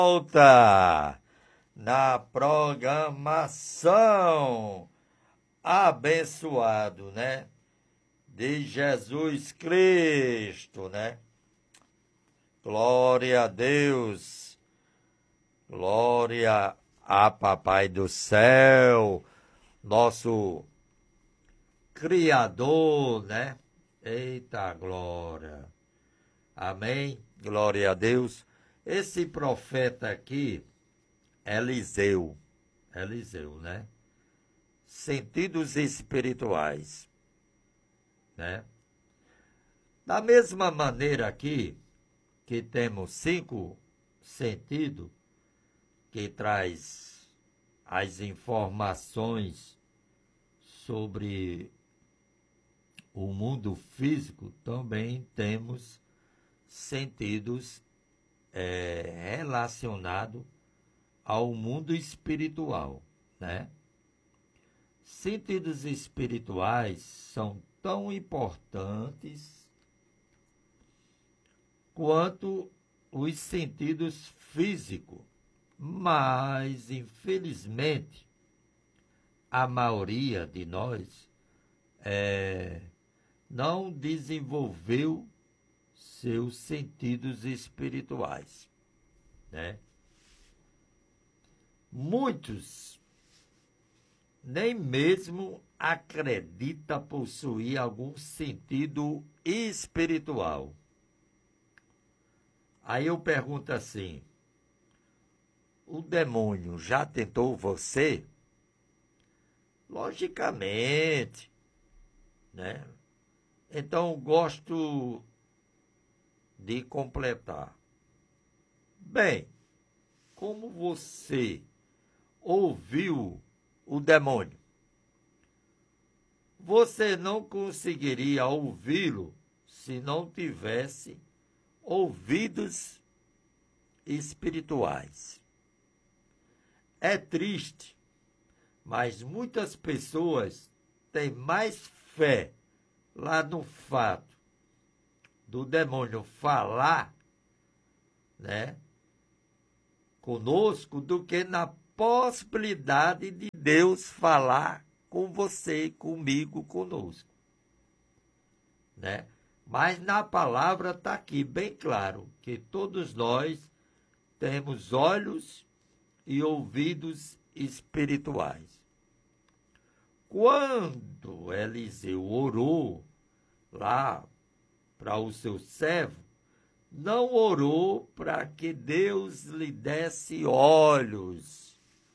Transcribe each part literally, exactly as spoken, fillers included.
volta na programação abençoado, né? De Jesus Cristo, né? Glória a Deus, glória a Papai do céu, nosso Criador, né? Eita glória, amém, glória a Deus. Esse profeta aqui, Eliseu, Eliseu, né? Sentidos espirituais, né? Da mesma maneira aqui, que temos cinco sentidos, que traz as informações sobre o mundo físico, também temos sentidos é, relacionados ao mundo espiritual, né? Sentidos espirituais são tão importantes quanto os sentidos físicos, mas, infelizmente, a maioria de nós é, não desenvolveu seus sentidos espirituais, né? Muitos nem mesmo acredita possuir algum sentido espiritual. Aí eu pergunto assim, o demônio já tentou você? Logicamente, né? Então, gosto de completar. Bem, como você ouviu o demônio, você não conseguiria ouvi-lo se não tivesse ouvidos espirituais. É triste, mas muitas pessoas têm mais fé lá no fato do demônio falar, né, conosco, do que na possibilidade de Deus falar com você, comigo, conosco, né? Mas na palavra está aqui bem claro que todos nós temos olhos e ouvidos espirituais. Quando Eliseu orou lá para o seu servo, não orou para que Deus lhe desse olhos,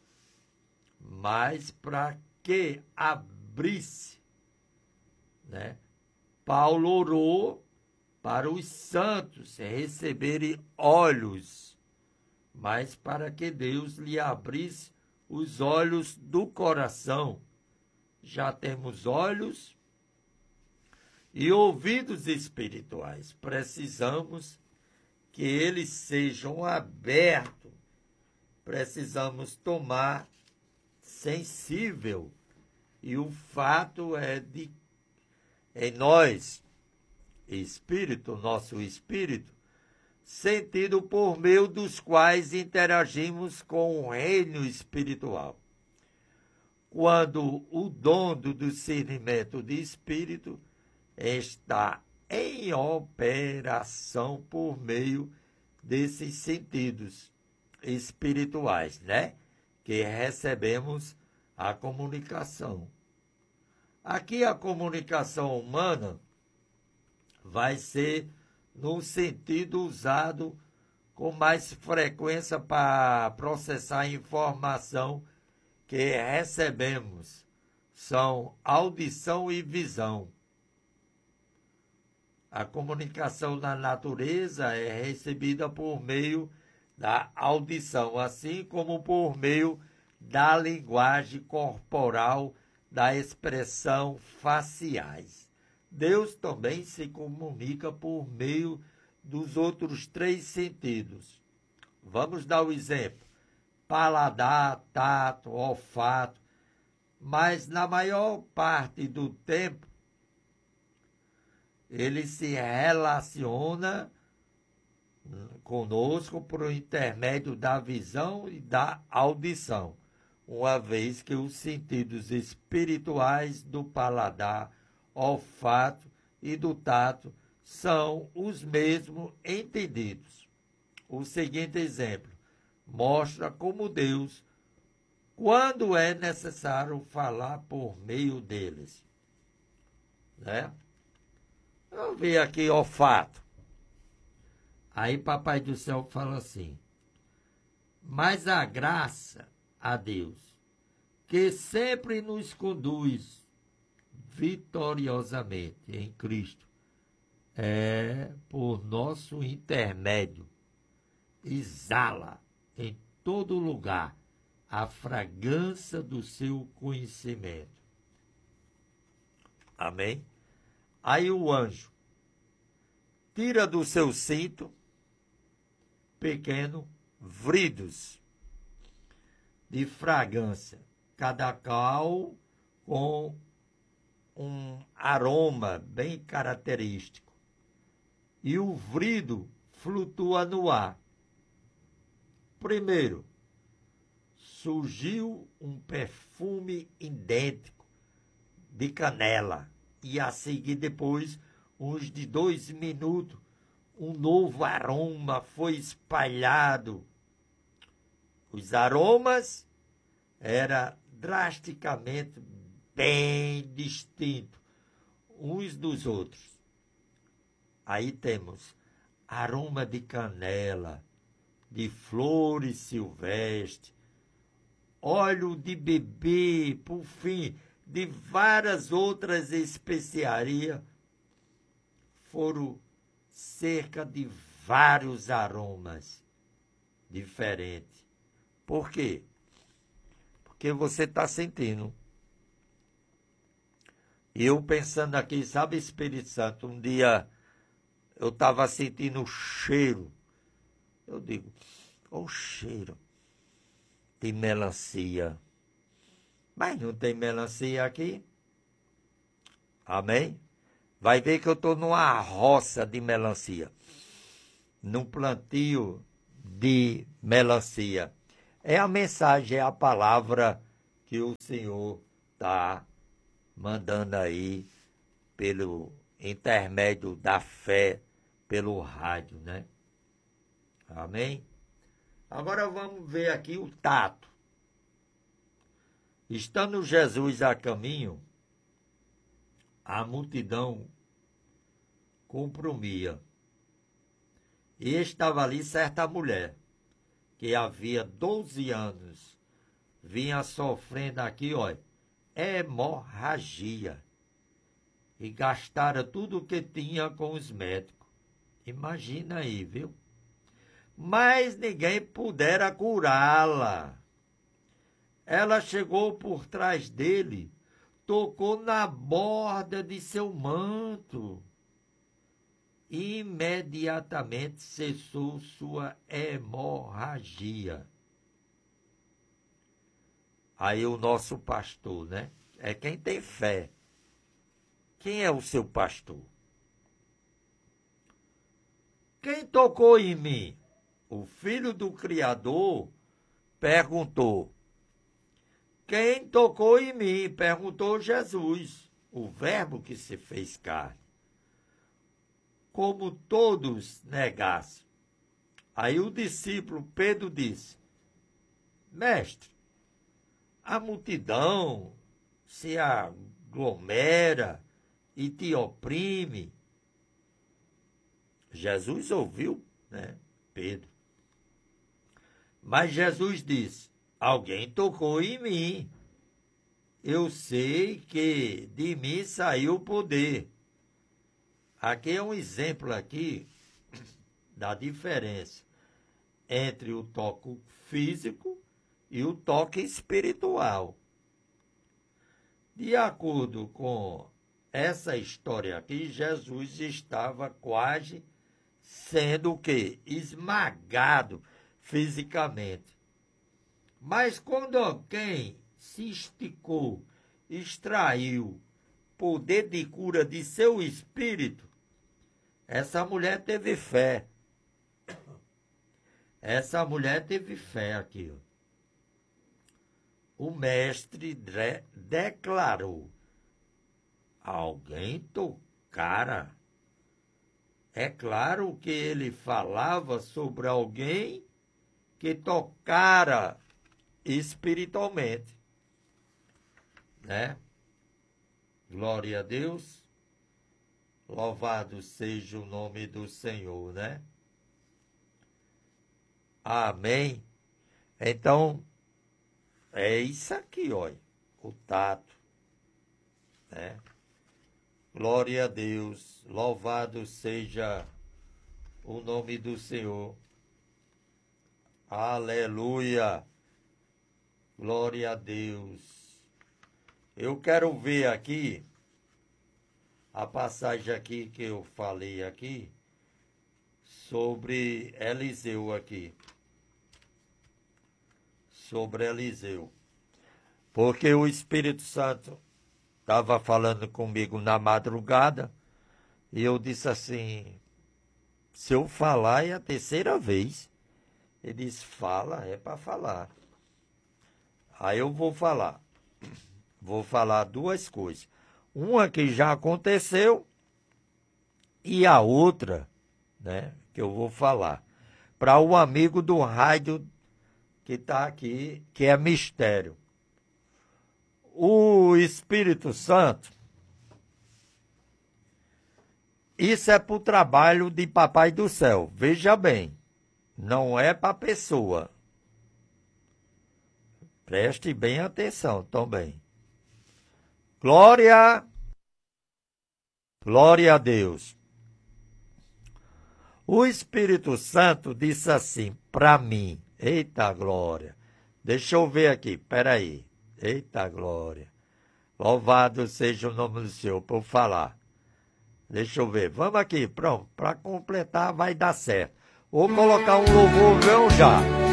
mas para que abrisse, né? Paulo orou para os santos receberem olhos, mas para que Deus lhe abrisse os olhos do coração. Já temos olhos e ouvidos espirituais. Precisamos que eles sejam abertos. Precisamos tomar sensível. E o fato é de em nós, espírito, nosso espírito, sentido por meio dos quais interagimos com o reino espiritual. Quando o dom do discernimento de espírito está em operação por meio desses sentidos espirituais, né? Que recebemos a comunicação. Aqui a comunicação humana vai ser no sentido usado com mais frequência para processar a informação que recebemos. São audição e visão. A comunicação na natureza é recebida por meio da audição, assim como por meio da linguagem corporal, da expressão faciais. Deus também se comunica por meio dos outros três sentidos. Vamos dar o exemplo: paladar, tato, olfato. Mas na maior parte do tempo, ele se relaciona conosco por intermédio da visão e da audição, uma vez que os sentidos espirituais do paladar, olfato e do tato são os mesmos entendidos. O seguinte exemplo mostra como Deus, quando é necessário falar por meio deles. Né? Eu vi aqui olfato. Aí Papai do Céu fala assim: mas a graça a Deus, que sempre nos conduz vitoriosamente em Cristo, é por nosso intermédio, exala em todo lugar a fragrância do seu conhecimento. Amém? Aí o anjo tira do seu cinto pequeno vridos de fragrância, cada qual com um aroma bem característico. E o vrido flutua no ar. Primeiro, surgiu um perfume idêntico de canela, e a seguir depois, uns de dois minutos, um novo aroma foi espalhado. Os aromas eram drasticamente bem distintos uns dos outros. Aí temos aroma de canela, de flores silvestres, óleo de bebê, por fim, de várias outras especiarias. Foram cerca de vários aromas diferentes. Por quê? Porque você está sentindo. E eu pensando aqui, sabe, Espírito Santo, um dia eu estava sentindo o cheiro. Eu digo, o cheiro de melancia. Mas não tem melancia aqui. Amém? Vai ver que eu estou numa roça de melancia, num plantio de melancia. É a mensagem, é a palavra que o Senhor está mandando aí pelo intermédio da fé, pelo rádio, né? Amém? Agora vamos ver aqui o tato. Estando Jesus a caminho, a multidão compromia. E estava ali certa mulher, que havia doze anos, vinha sofrendo aqui, olha, hemorragia. E gastara tudo o que tinha com os médicos. Imagina aí, viu? Mas ninguém pudera curá-la. Ela chegou por trás dele, tocou na borda de seu manto. E imediatamente cessou sua hemorragia. Aí o nosso pastor, né? É quem tem fé. Quem é o seu pastor? Quem tocou em mim? O filho do Criador perguntou. Quem tocou em mim? Perguntou Jesus, o verbo que se fez carne. Como todos negassem. Aí o discípulo Pedro disse, mestre, a multidão se aglomera e te oprime. Jesus ouviu, né, Pedro. Mas Jesus disse, alguém tocou em mim. Eu sei que de mim saiu o poder. Aqui é um exemplo aqui da diferença entre o toque físico e o toque espiritual. De acordo com essa história aqui, Jesus estava quase sendo o quê? Esmagado fisicamente. Mas quando alguém se esticou, extraiu poder de cura de seu espírito, essa mulher teve fé essa mulher teve fé aqui. Ó. O mestre de- declarou: alguém tocara. É claro que ele falava sobre alguém que tocara espiritualmente, né? Glória a Deus. Louvado seja o nome do Senhor, né? Amém. Então, é isso aqui, olha, o tato, né? Glória a Deus, louvado seja o nome do Senhor. Aleluia, glória a Deus. Eu quero ver aqui, a passagem aqui que eu falei aqui, sobre Eliseu aqui. Sobre Eliseu. Porque o Espírito Santo estava falando comigo na madrugada e eu disse assim, se eu falar é a terceira vez. Ele disse, fala, é para falar. Aí eu vou falar. Vou falar duas coisas. Uma que já aconteceu e a outra, né, que eu vou falar. Para o amigo do rádio que está aqui, que é mistério. O Espírito Santo, isso é para o trabalho de Papai do Céu. Veja bem, não é para a pessoa. Preste bem atenção também. Glória, glória a Deus. O Espírito Santo disse assim para mim, eita glória, deixa eu ver aqui, peraí. Eita glória, louvado seja o nome do Senhor, por falar. Deixa eu ver, vamos aqui, pronto, para completar vai dar certo. Vou colocar um louvor, vão já.